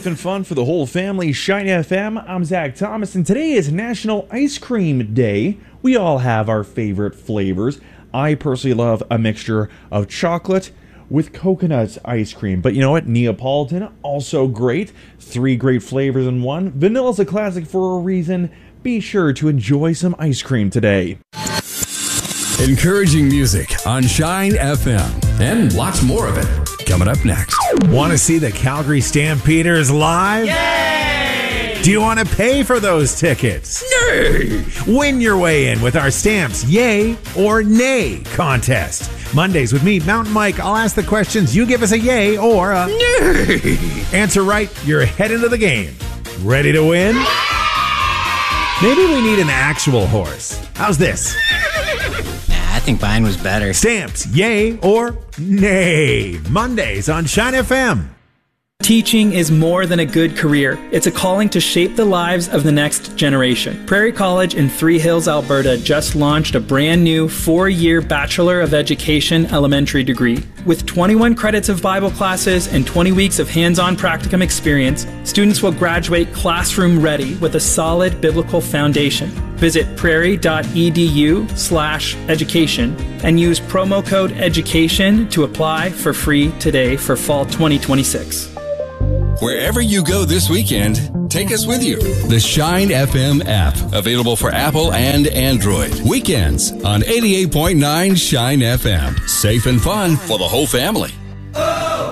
and fun for the whole family. Shine FM, I'm Zach Thomas, and today is National Ice Cream Day. We all have our favorite flavors. I personally love a mixture of chocolate with coconut ice cream. But you know what? Neapolitan, also great. 3 great flavors in one. Vanilla's a classic for a reason. Be sure to enjoy some ice cream today. Encouraging music on Shine FM. And lots more of it coming up next. Want to see the Calgary Stampeders live? Yay! Do you want to pay for those tickets? Nay! Win your way in with our Stamps Yay or Nay contest. Mondays with me, Mountain Mike. I'll ask the questions. You give us a yay or a nay. Answer right, you're head into the game. Ready to win? Maybe we need an actual horse. How's this? I think mine was better. Stamps, yay or nay. Mondays on Shine FM. Teaching is more than a good career. It's a calling to shape the lives of the next generation. Prairie College in Three Hills, Alberta just launched a brand new 4-year Bachelor of Education elementary degree. With 21 credits of Bible classes and 20 weeks of hands-on practicum experience, students will graduate classroom ready with a solid biblical foundation. Visit prairie.edu/education and use promo code EDUCATION to apply for free today for fall 2026. Wherever you go this weekend, take us with you. The Shine FM app, available for Apple and Android. Weekends on 88.9 Shine FM. Safe and fun for the whole family.